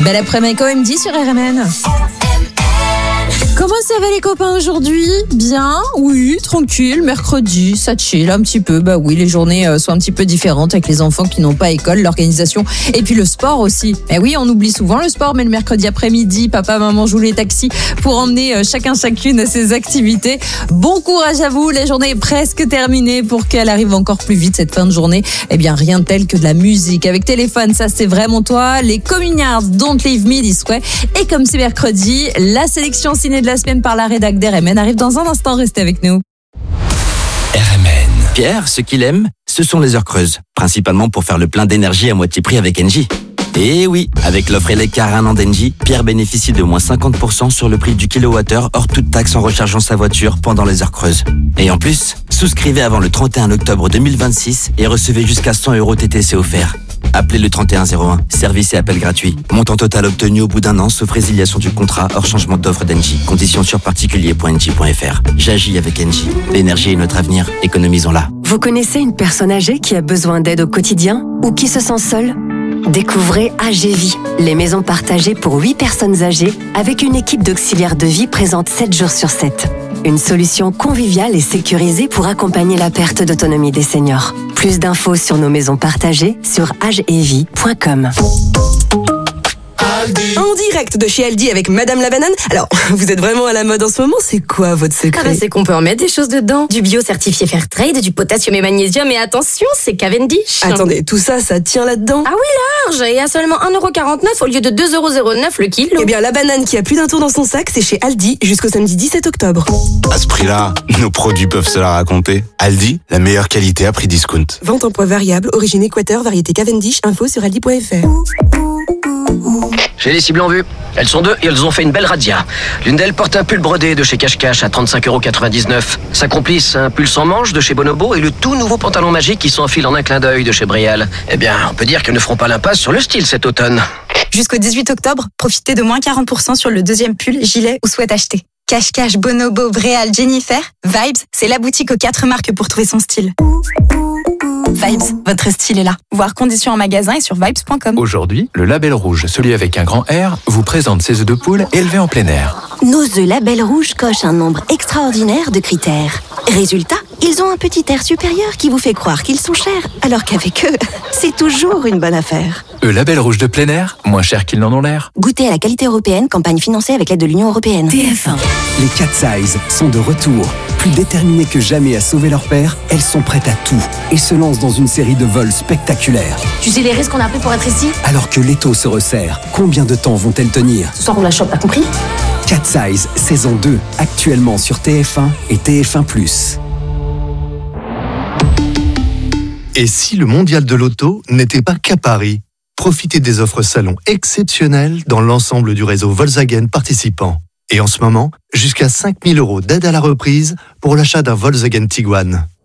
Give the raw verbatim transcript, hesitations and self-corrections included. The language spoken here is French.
Belle après-midi avec O M D sur R M N. Comment ça va les copains aujourd'hui? Bien, oui, tranquille, mercredi, ça chill un petit peu. Bah oui, les journées euh, sont un petit peu différentes avec les enfants qui n'ont pas école, l'organisation et puis le sport aussi. Eh oui, on oublie souvent le sport, mais le mercredi après-midi, papa, maman jouent les taxis pour emmener euh, chacun chacune à ses activités. Bon courage à vous, la journée est presque terminée pour qu'elle arrive encore plus vite cette fin de journée. Eh bien, rien de tel que de la musique. Avec Téléphone, ça c'est vraiment toi. Les Communards, Don't Leave Me This Way. Et comme c'est mercredi, la sélection ciné de la semaine par la rédac d'R M N arrive dans un instant, restez avec nous. R M N. Pierre, ce qu'il aime, ce sont les heures creuses, principalement pour faire le plein d'énergie à moitié prix avec Engie. Et oui, avec l'offre Eleccar un an d'Engie, Pierre bénéficie de moins cinquante pour cent sur le prix du kilowattheure hors toute taxe en rechargeant sa voiture pendant les heures creuses. Et en plus, souscrivez avant le trente et un octobre deux mille vingt-six et recevez jusqu'à cent euros T T C offerts. Appelez le trente et un zéro un, service et appel gratuit. Montant total obtenu au bout d'un an, sauf résiliation du contrat hors changement d'offre d'Engie. Conditions sur particulier point engie point f r. J'agis avec Engie. L'énergie est notre avenir, économisons-la. Vous connaissez une personne âgée qui a besoin d'aide au quotidien ou qui se sent seule? Découvrez A G Vie, les maisons partagées pour huit personnes âgées avec une équipe d'auxiliaires de vie présente sept jours sur sept. Une solution conviviale et sécurisée pour accompagner la perte d'autonomie des seniors. Plus d'infos sur nos maisons partagées sur agevie point com. En direct de chez Aldi avec Madame la Banane. Alors, vous êtes vraiment à la mode en ce moment, c'est quoi votre secret? Ah bah c'est qu'on peut en mettre des choses dedans. Du bio certifié Fairtrade, du potassium et magnésium, et attention, c'est Cavendish. Attendez, tout ça, ça tient là-dedans? Ah oui, large, et à seulement un euro quarante-neuf au lieu de deux euros zéro neuf le kilo. Eh bien, la banane qui a plus d'un tour dans son sac, c'est chez Aldi jusqu'au samedi dix-sept octobre. À ce prix-là, nos produits peuvent se la raconter. Aldi, la meilleure qualité à prix discount. Vente en poids variable, origine Équateur, variété Cavendish, info sur aldi point f r. J'ai les cibles en vue. Elles sont deux et elles ont fait une belle razzia. L'une d'elles porte un pull brodé de chez Cache Cache à trente-cinq euros quatre-vingt-dix-neuf. Sa complice, un pull sans manche de chez Bonobo et le tout nouveau pantalon magique qui s'enfile en un clin d'œil de chez Brial. Eh bien, on peut dire qu'elles ne feront pas l'impasse sur le style cet automne. Jusqu'au dix-huit octobre, profitez de moins quarante pour cent sur le deuxième pull, gilet ou sweat acheté. Cache Cache, Bonobo, Brial, Jennifer, Vibes, c'est la boutique aux quatre marques pour trouver son style. Vibes, votre style est là. Voir conditions en magasin et sur vibes point com. Aujourd'hui, le Label Rouge, celui avec un grand R, vous présente ses œufs de poule élevés en plein air. Nos œufs Label Rouge cochent un nombre extraordinaire de critères. Résultat, ils ont un petit air supérieur qui vous fait croire qu'ils sont chers, alors qu'avec eux, c'est toujours une bonne affaire. Eux Label Rouge de plein air, moins cher qu'ils n'en ont l'air. Goûtez à la qualité européenne, campagne financée avec l'aide de l'Union européenne. T F un. Les Cat Size sont de retour. Plus déterminées que jamais à sauver leur père, elles sont prêtes à tout et se lancent dans une série de vols spectaculaires. Tu sais les risques qu'on a pris pour être ici? Alors que l'étau se resserre, combien de temps vont-elles tenir? Ce soir on la chope, t'as compris? Cat Size, saison deux, actuellement sur T F un et T F un plus. Et si le mondial de l'auto n'était pas qu'à Paris? Profitez des offres salon exceptionnelles dans l'ensemble du réseau Volkswagen participant. Et en ce moment, jusqu'à cinq mille euros d'aide à la reprise pour l'achat d'un Volkswagen Tiguan.